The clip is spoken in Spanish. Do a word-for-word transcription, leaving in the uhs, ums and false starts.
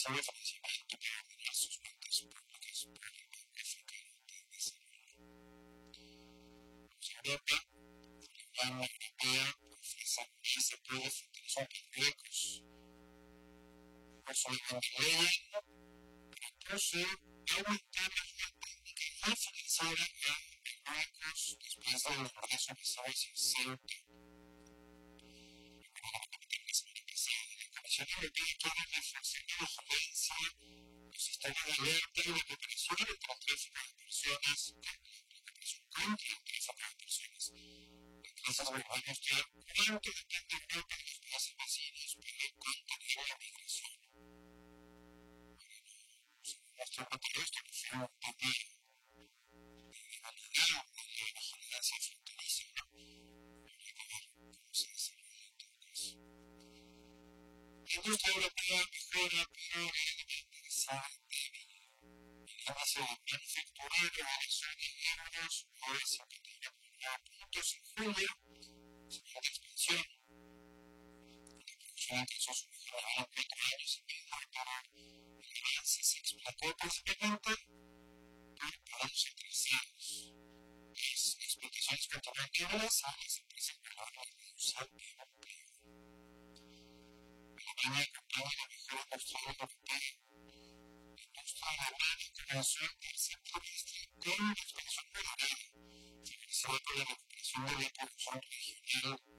masivo financiamiento para ordenar sus cuentas públicas por el Banco Africano de Desarrollo. Europa, la Unión Europea, ofrece más apoyo fronterizo a Marruecos. Por su bandera, propuso aumentar la ayuda técnica y financiera a Marruecos después del regreso de Sábado y Ceuta. La Comisión Europea quiere reforzar la vigilancia, los sistemas de alerta y la cooperación entre el tráfico de personas, la cooperación contra el tráfico de personas. Empresas globales que cuánto depende Europa de los países vecinos para contener la migración. Nuestro contexto que fue un tema de validar la vigilancia fronteriza, ¿no? Hay que ver cómo se desarrolla en todo caso. La industria europea mejora, pero la demanda está débil. El índice de manufactura de la zona euros fue cincuenta y uno punto nueve puntos en julio, según la expansión. La producción alcanzó su mejor nivel en cuatro años y medio, pero el avance se explotó principalmente por pagos atrasados. Las exportaciones continúan débiles a las empresas menores de reducir el empleo. Alemania acompaña la mejora industrial europea. La industria alemana comenzó el tercer trimestre con una expansión moderada, favorecida por la recuperación de la producción regional